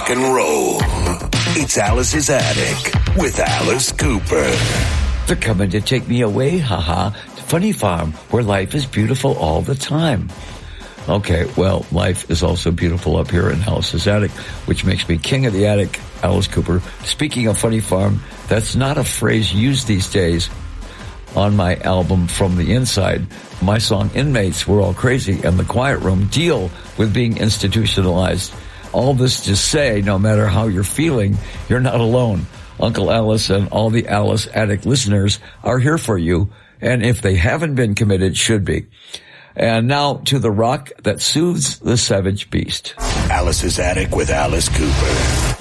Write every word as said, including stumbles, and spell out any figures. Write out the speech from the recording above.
rock and roll. It's Alice's Attic with Alice Cooper. They're coming to take me away, haha, to Funny Farm, where life is beautiful all the time. Okay, well, life is also beautiful up here in Alice's Attic, which makes me king of the attic, Alice Cooper. Speaking of Funny Farm, that's not a phrase used these days. On my album From the Inside, my song Inmates, We're All Crazy, and The Quiet Room deal with being institutionalized. All this to say, no matter how you're feeling, you're not alone. Uncle Alice and all the Alice Attic listeners are here for you, and if they haven't been committed, should be. And now to the rock that soothes the savage beast. Alice's Attic with Alice Cooper.